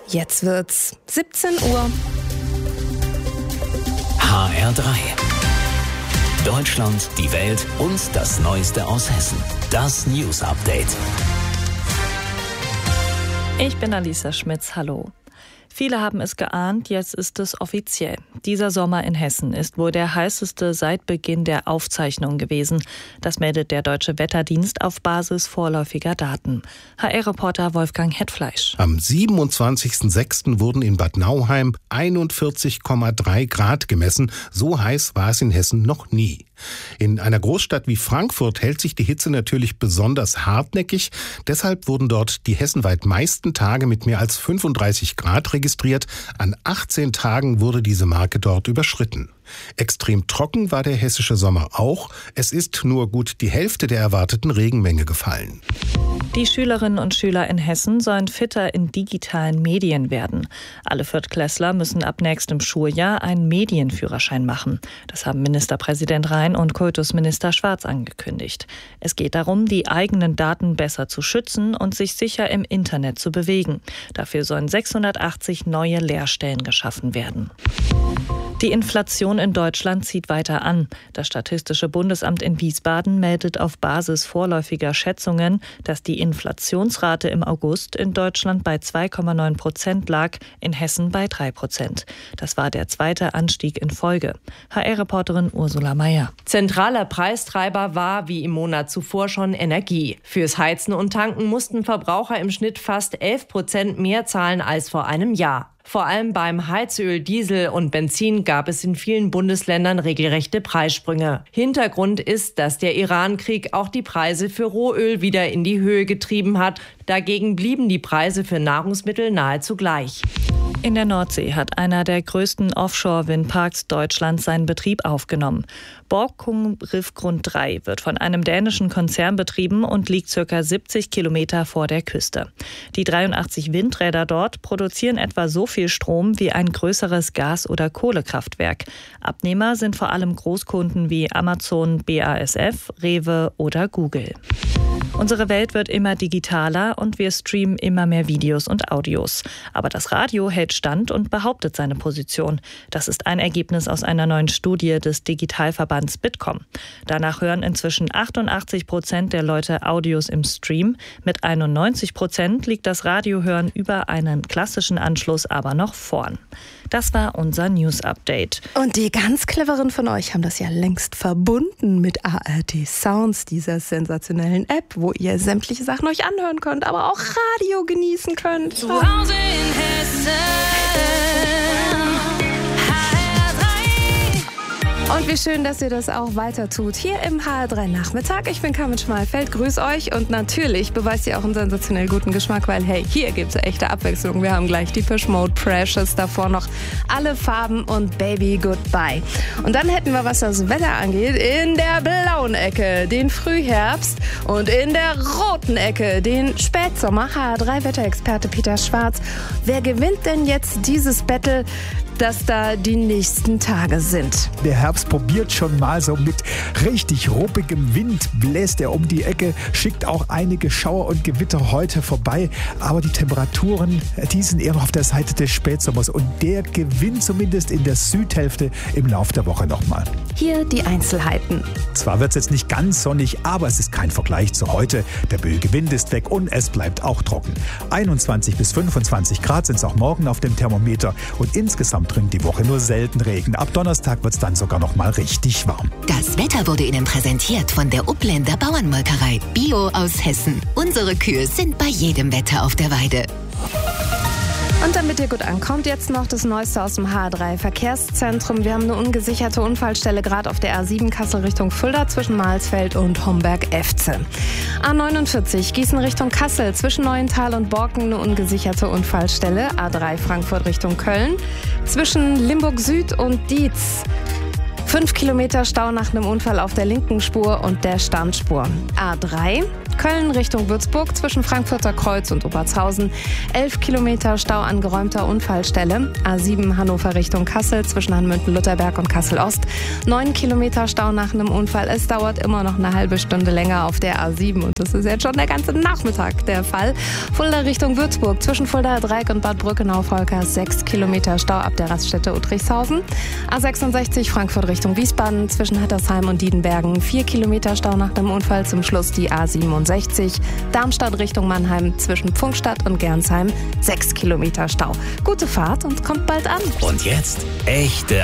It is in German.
Jetzt wird's 17 Uhr. HR3. Deutschland, die Welt und das Neueste aus Hessen. Das News Update. Ich bin Alisa Schmitz, hallo. Viele haben es geahnt, jetzt ist es offiziell. Dieser Sommer in Hessen ist wohl der heißeste seit Beginn der Aufzeichnung gewesen. Das meldet der Deutsche Wetterdienst auf Basis vorläufiger Daten. HR-Reporter Wolfgang Hetfleisch. Am 27.06. wurden in Bad Nauheim 41,3 Grad gemessen. So heiß war es in Hessen noch nie. In einer Großstadt wie Frankfurt hält sich die Hitze natürlich besonders hartnäckig. Deshalb wurden dort die hessenweit meisten Tage mit mehr als 35 Grad registriert. An 18 Tagen wurde diese Marke dort überschritten. Extrem trocken war der hessische Sommer auch. Es ist nur gut die Hälfte der erwarteten Regenmenge gefallen. Die Schülerinnen und Schüler in Hessen sollen fitter in digitalen Medien werden. Alle Viertklässler müssen ab nächstem Schuljahr einen Medienführerschein machen. Das haben Ministerpräsident Rhein und Kultusminister Schwarz angekündigt. Es geht darum, die eigenen Daten besser zu schützen und sich sicher im Internet zu bewegen. Dafür sollen 680 neue Lehrstellen geschaffen werden. Die Inflation in Deutschland zieht weiter an. Das Statistische Bundesamt in Wiesbaden meldet auf Basis vorläufiger Schätzungen, dass die Inflationsrate im August in Deutschland bei 2,9% lag, in Hessen bei 3%. Das war der zweite Anstieg in Folge. HR-Reporterin Ursula Mayer. Zentraler Preistreiber war wie im Monat zuvor schon Energie. Fürs Heizen und Tanken mussten Verbraucher im Schnitt fast 11% mehr zahlen als vor einem Jahr. Vor allem beim Heizöl, Diesel und Benzin gab es in vielen Bundesländern regelrechte Preissprünge. Hintergrund ist, dass der Iran-Krieg auch die Preise für Rohöl wieder in die Höhe getrieben hat. Dagegen blieben die Preise für Nahrungsmittel nahezu gleich. In der Nordsee hat einer der größten Offshore-Windparks Deutschlands seinen Betrieb aufgenommen. Borkum Riffgrund 3 wird von einem dänischen Konzern betrieben und liegt ca. 70 Kilometer vor der Küste. Die 83 Windräder dort produzieren etwa so viel Strom wie ein größeres Gas- oder Kohlekraftwerk. Abnehmer sind vor allem Großkunden wie Amazon, BASF, Rewe oder Google. Unsere Welt wird immer digitaler und wir streamen immer mehr Videos und Audios. Aber das Radio hält stand und behauptet seine Position. Das ist ein Ergebnis aus einer neuen Studie des Digitalverbands Bitkom. Danach hören inzwischen 88% der Leute Audios im Stream. Mit 91% liegt das Radiohören über einen klassischen Anschluss aber noch vorn. Das war unser News-Update. Und die ganz Cleveren von euch haben das ja längst verbunden mit ARD Sounds, dieser sensationellen App, wo ihr sämtliche Sachen euch anhören könnt, aber auch Radio genießen könnt. Zu Hause in Hessen. Und wie schön, dass ihr das auch weiter tut. Hier im HR3 Nachmittag. Ich bin Carmen Schmalfeld, grüß euch. Und natürlich beweist ihr auch einen sensationell guten Geschmack, weil hey, hier gibt's echte Abwechslung. Wir haben gleich Depeche Mode, Precious, davor noch Alle Farben und Baby Goodbye. Und dann hätten wir, was das Wetter angeht, in der blauen Ecke den Frühherbst und in der roten Ecke den Spätsommer. HR3-Wetterexperte Peter Schwarz. Wer gewinnt denn jetzt dieses Battle, dass da die nächsten Tage sind? Der Herbst probiert schon mal so mit richtig ruppigem Wind, bläst er um die Ecke, schickt auch einige Schauer und Gewitter heute vorbei. Aber die Temperaturen, die sind eher noch auf der Seite des Spätsommers und der gewinnt zumindest in der Südhälfte im Laufe der Woche nochmal. Hier die Einzelheiten. Zwar wird es jetzt nicht ganz sonnig, aber es ist kein Vergleich zu heute. Der böige Wind ist weg und es bleibt auch trocken. 21 bis 25 Grad sind es auch morgen auf dem Thermometer und insgesamt bringt die Woche nur selten Regen. Ab Donnerstag wird es dann sogar noch mal richtig warm. Das Wetter wurde Ihnen präsentiert von der Upländer Bauernmolkerei. Bio aus Hessen. Unsere Kühe sind bei jedem Wetter auf der Weide. Und damit ihr gut ankommt, jetzt noch das Neueste aus dem HR3 Verkehrszentrum. Wir haben eine ungesicherte Unfallstelle gerade auf der A7 Kassel Richtung Fulda zwischen Mahlsfeld und Homberg-Efze. A49 Gießen Richtung Kassel zwischen Neuental und Borken eine ungesicherte Unfallstelle. A3 Frankfurt Richtung Köln zwischen Limburg Süd und Dietz. 5 Kilometer Stau nach einem Unfall auf der linken Spur und der Standspur. A3 Köln Richtung Würzburg zwischen Frankfurter Kreuz und Obertshausen. 11 Kilometer Stau an geräumter Unfallstelle. A7 Hannover Richtung Kassel zwischen Hanmünden-Lutherberg und Kassel-Ost. 9 Kilometer Stau nach einem Unfall. Es dauert immer noch eine halbe Stunde länger auf der A7 und das ist jetzt schon der ganze Nachmittag der Fall. Fulda Richtung Würzburg zwischen Fuldaer Dreieck und Bad Brückenau-Volkers 6 Kilometer Stau ab der Raststätte Uttrichshausen. A66 Frankfurt Richtung Wiesbaden zwischen Hattersheim und Diedenbergen 4 Kilometer Stau nach dem Unfall. Zum Schluss die A67 Darmstadt Richtung Mannheim zwischen Pfungstadt und Gernsheim 6 Kilometer Stau. Gute Fahrt und kommt bald an. Und jetzt echte